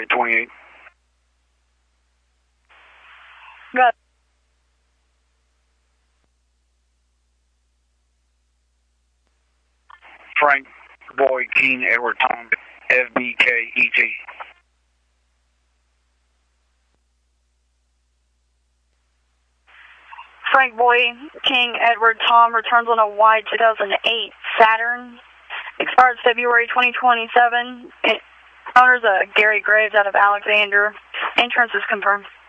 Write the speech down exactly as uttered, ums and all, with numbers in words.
February twenty-eighth. Got it. Frank Boy King Edward Tom F B K E G. Frank Boy King Edward Tom returns on a white two thousand eight Saturn. Expires February twenty twenty-seven. Owner's uh, Gary Graves out of Alexander. Insurance is confirmed.